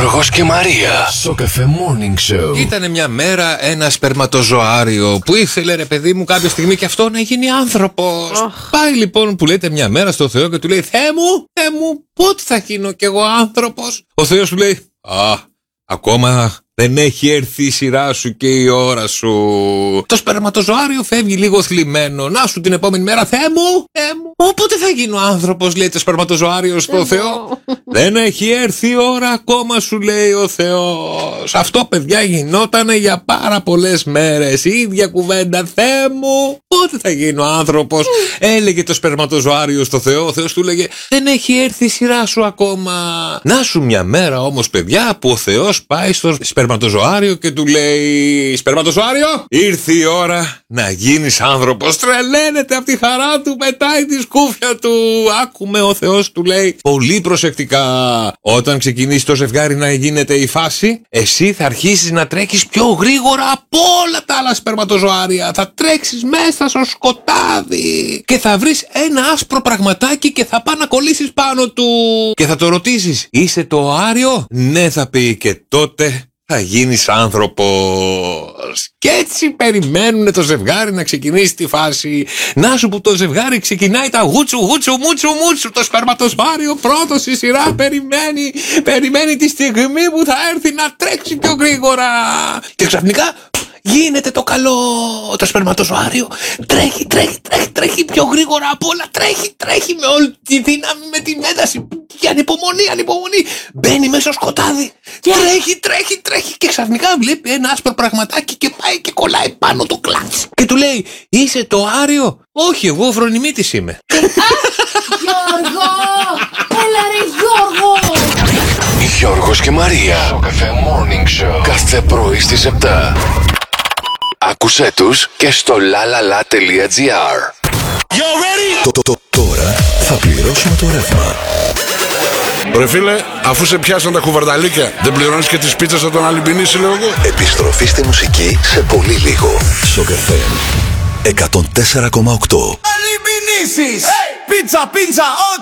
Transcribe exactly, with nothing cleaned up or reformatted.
Γιώργος και Μαρία. Σοκαφέ Morning Show. Ήτανε μια μέρα ένα σπερματοζωάριο που ήθελε, ρε παιδί μου, κάποια στιγμή και αυτό να γίνει άνθρωπος. Oh. Πάει λοιπόν, που λέτε, μια μέρα στο Θεό και του λέει: Θεέ μου, Θεέ μου, πότε θα γίνω κι εγώ άνθρωπος? Ο Θεός του λέει: Α, ακόμα δεν έχει έρθει η σειρά σου και η ώρα σου. Το σπερματοζωάριο φεύγει λίγο θλιμμένο. Να σου την επόμενη μέρα: Θεέ μου, Θεέ μου, πότε θα γίνω άνθρωπος? Λέει το σπερματοζωάριο στο Θεό. Δεν έχει έρθει η ώρα ακόμα, σου λέει ο Θεός. Αυτό, παιδιά, γινότανε για πάρα πολλές μέρες. Η ίδια κουβέντα: Θεέ μου, πότε θα γίνω άνθρωπος? Έλεγε το σπερματοζωάριο στο Θεό. Ο Θεός του λέγε: δεν έχει έρθει η σειρά σου ακόμα. Να σου μια μέρα όμως, παιδιά, που ο Θεός πάει στο σπερματοζωάριο και του λέει: σπερματοζωάριο, ήρθε η ώρα να γίνεις άνθρωπος. Τρελαίνεται από τη χαρά του, πετάει τη σκούφια του. Άκουμε, ο Θεός του λέει πολύ προσεκτικά: όταν ξεκινήσει το ζευγάρι να γίνεται η φάση, εσύ θα αρχίσεις να τρέχεις πιο γρήγορα από όλα τα άλλα σπερματοζωάρια. Θα τρέξεις μέσα στο σκοτάδι και θα βρεις ένα άσπρο πραγματάκι και θα πας να κολλήσεις πάνω του. Και θα το ρωτήσεις: είσαι το Άριο? Ναι, θα πει, και τότε θα γίνεις άνθρωπος. Και έτσι περιμένουνε το ζευγάρι να ξεκινήσει τη φάση. Να σου που το ζευγάρι ξεκινάει τα γούτσου γούτσου μούτσου μούτσου. Το σπερματοζωάριο πρώτο στη σειρά περιμένει, περιμένει τη στιγμή που θα έρθει να τρέξει πιο γρήγορα. Και ξαφνικά γίνεται το καλό. Το σπερματοζωάριο τρέχει, τρέχει, τρέχει, τρέχει πιο γρήγορα από όλα. Τρέχει, τρέχει με όλη τη δύναμη, με την ένταση. Και ανυπομονή, ανυπομονή. Μπαίνει μέσα στο σκοτάδι. Και τρέχει, τρέχει, τρέχει. Και ξαφνικά βλέπει ένα άσπρο πραγματάκι και πάει και κολλάει πάνω το κλάτς. Και του λέει: είσαι το Άριο? Όχι, εγώ Φρονιμίτης είμαι. Γιώργο! Έλα ρε Γιώργο! Γιώργος και Μαρία. Σοκαφέ Morning Show. Κάθε πρωί στις επτά. Άκουσέ τους και στο lalala.gr. Το, το, το, τώρα θα πληρώσουμε το ρεύμα. Ρε φίλε, αφού σε πιάσαν τα κουβαρνταλίκια, δεν πληρώνεις και τις πίτσες από τον Αλυμπινίση, λέω εγώ? Επιστροφή στη μουσική σε πολύ λίγο. Σοκαφέ εκατόν τέσσερα κόμμα οκτώ. Αλυμπινίσης! Hey! Πίτσα, πίτσα,